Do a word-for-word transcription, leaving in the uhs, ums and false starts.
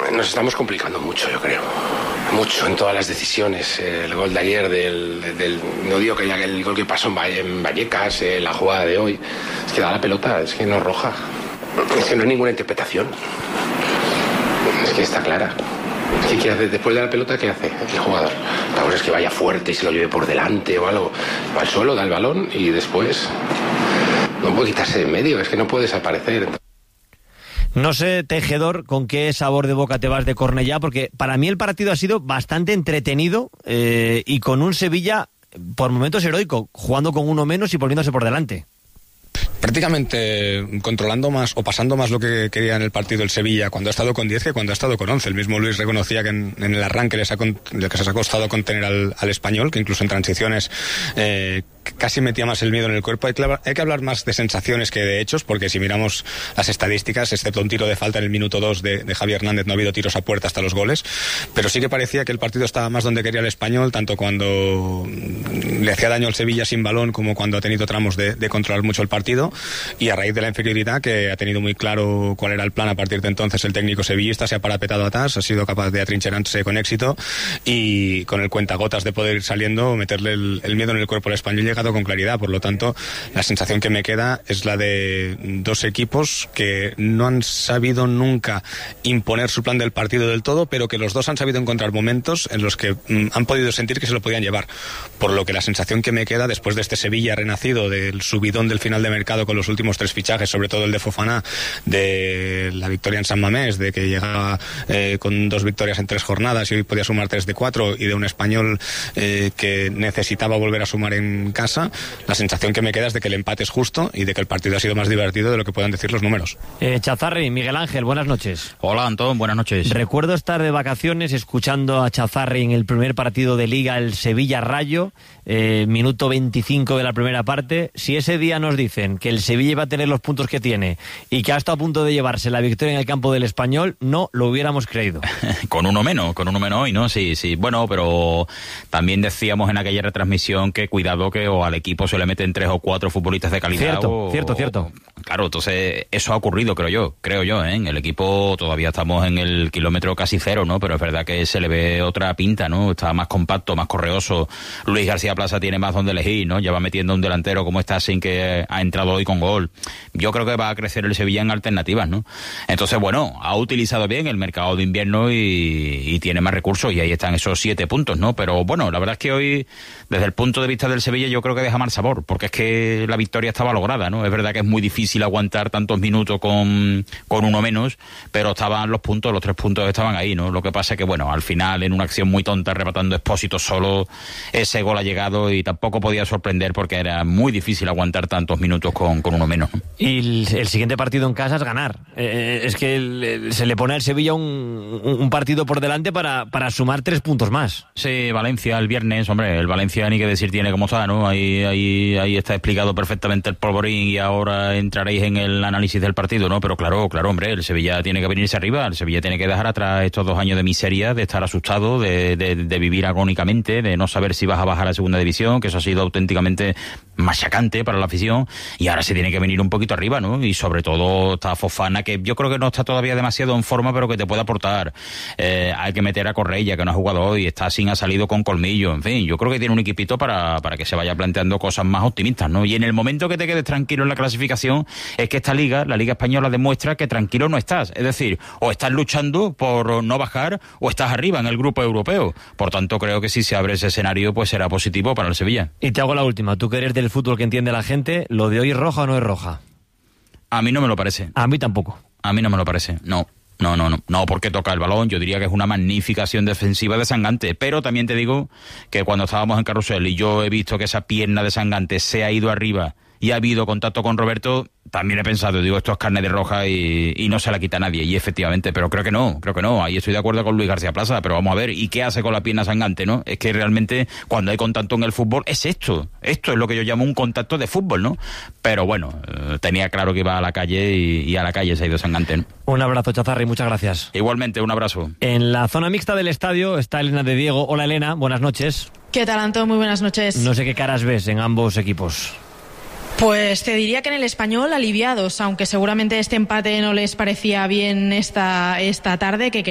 nos estamos complicando mucho, yo creo. Mucho en todas las decisiones. El gol de ayer, del, del no digo que ya el gol que pasó en Vallecas, eh, la jugada de hoy. Es que da la pelota, es que no es roja. Es que no hay ninguna interpretación. Es que está clara. Es que ¿qué hace? Después de la pelota, ¿qué hace el jugador? La cosa es que vaya fuerte y se lo lleve por delante o algo. Va al suelo, da el balón y después no puede quitarse de en medio, es que no puede desaparecer. No sé, Tejedor, con qué sabor de boca te vas de Cornellá, porque para mí el partido ha sido bastante entretenido eh, y con un Sevilla por momentos heroico, jugando con uno menos y poniéndose por delante. Prácticamente controlando más o pasando más lo que quería en el partido el Sevilla cuando ha estado con diez que cuando ha estado con once. El mismo Luis reconocía que en, en el arranque les ha, que les ha costado contener al, al Español, que incluso en transiciones eh, casi metía más el miedo en el cuerpo. Hay que, hay que hablar más de sensaciones que de hechos, porque si miramos las estadísticas, excepto un tiro de falta en el minuto dos de, de Javi Hernández, no ha habido tiros a puerta hasta los goles, pero sí que parecía que el partido estaba más donde quería el Español, tanto cuando le hacía daño al Sevilla sin balón como cuando ha tenido tramos de, de controlar mucho el partido. Y a raíz de la inferioridad, que ha tenido muy claro cuál era el plan a partir de entonces, el técnico sevillista se ha parapetado atrás, ha sido capaz de atrincherarse con éxito y con el cuentagotas de poder ir saliendo, meterle el, el miedo en el cuerpo al Español, llegado con claridad. Por lo tanto, la sensación que me queda es la de dos equipos que no han sabido nunca imponer su plan del partido del todo, pero que los dos han sabido encontrar momentos en los que mm, han podido sentir que se lo podían llevar. Por lo que la sensación que me queda después de este Sevilla renacido, del subidón del final de mercado con los últimos tres fichajes, sobre todo el de Fofana, de la victoria en San Mamés, de que llegaba eh, con dos victorias en tres jornadas y hoy podía sumar tres de cuatro, y de un Español eh, que necesitaba volver a sumar en casa, la sensación que me queda es de que el empate es justo y de que el partido ha sido más divertido de lo que puedan decir los números. Eh, Chazarri, Miguel Ángel, buenas noches. Hola, Antón, buenas noches. Recuerdo estar de vacaciones escuchando a Chazarri en el primer partido de Liga, el Sevilla-Rayo, eh, minuto veinticinco de la primera parte. Si ese día nos dicen que el Sevilla iba a tener los puntos que tiene y que ha estado a punto de llevarse la victoria en el campo del Español, no lo hubiéramos creído. Con uno menos, con uno menos hoy, ¿no? Sí, sí. Bueno, pero también decíamos en aquella retransmisión que cuidado que o al equipo se le meten tres o cuatro futbolistas de calidad. Cierto, o, cierto, cierto. Claro, entonces eso ha ocurrido, creo yo, creo yo, ¿eh? En el equipo todavía estamos en el kilómetro casi cero, ¿no? Pero es verdad que se le ve otra pinta, ¿no? Está más compacto, más correoso. Luis García Plaza tiene más donde elegir, ¿no? Ya va metiendo un delantero como está, sin que ha entrado hoy con gol. Yo creo que va a crecer el Sevilla en alternativas, ¿no? Entonces, bueno, ha utilizado bien el mercado de invierno y, y tiene más recursos, y ahí están esos siete puntos, ¿no? Pero bueno, la verdad es que hoy, desde el punto de vista del Sevilla, yo creo que deja mal sabor, porque es que la victoria estaba lograda, ¿no? Es verdad que es muy difícil aguantar tantos minutos con, con uno menos, pero estaban los puntos, los tres puntos estaban ahí, ¿no? Lo que pasa es que, bueno, al final, en una acción muy tonta, rematando Expósito solo, ese gol ha llegado y tampoco podía sorprender porque era muy difícil aguantar tantos minutos con, con uno menos, ¿no? Y el, el siguiente partido en casa es ganar. Eh, es que el, el, se le pone al Sevilla un, un partido por delante para, para sumar tres puntos más. Sí, Valencia el viernes, hombre, el Valencia ni que decir tiene como está, ¿no? Ahí, ahí, ahí está explicado perfectamente el polvorín y ahora entraréis en el análisis del partido, ¿no? Pero claro, claro, hombre, el Sevilla tiene que venirse arriba, el Sevilla tiene que dejar atrás estos dos años de miseria, de estar asustado, de, de, de vivir agónicamente, de no saber si vas a bajar a segunda división, que eso ha sido auténticamente machacante para la afición, y ahora se tiene que venir un poquito arriba, ¿no? Y sobre todo está Fofana, que yo creo que no está todavía demasiado en forma, pero que te puede aportar. Eh, hay que meter a Correia, que no ha jugado hoy, está sin, ha salido con colmillo, en fin, yo creo que tiene un equipito para, para que se vaya planteando cosas más optimistas, ¿no? Y en el momento que te quedes tranquilo en la clasificación, es que esta liga, la Liga Española, demuestra que tranquilo no estás, es decir, o estás luchando por no bajar, o estás arriba en el grupo europeo. Por tanto, creo que si se abre ese escenario, pues será positivo para el Sevilla. Y te hago la última, tú que eres del fútbol que entiende la gente, ¿lo de hoy es roja o no es roja? A mí no me lo parece. A mí tampoco. A mí no me lo parece, no. No, no, no, no, porque toca el balón. Yo diría que es una magnífica acción defensiva de Sangante, pero también te digo que cuando estábamos en Carrusel y yo he visto que esa pierna de Sangante se ha ido arriba y ha habido contacto con Roberto, también he pensado, digo, esto es carne de roja y, y no se la quita nadie, y efectivamente, pero creo que no, creo que no, ahí estoy de acuerdo con Luis García Plaza, pero vamos a ver, ¿y qué hace con la pierna Sangante, no? Es que realmente cuando hay contacto en el fútbol es esto, esto es lo que yo llamo un contacto de fútbol, ¿no? Pero bueno, eh, tenía claro que iba a la calle y, y a la calle se ha ido Sangante, ¿no? Un abrazo, Chazarri, muchas gracias. Igualmente, un abrazo. En la zona mixta del estadio está Elena de Diego. Hola, Elena, buenas noches. ¿Qué tal, Antón? Muy buenas noches. No sé qué caras ves en ambos equipos. Pues te diría que en el Español aliviados, aunque seguramente este empate no les parecía bien esta, esta tarde, que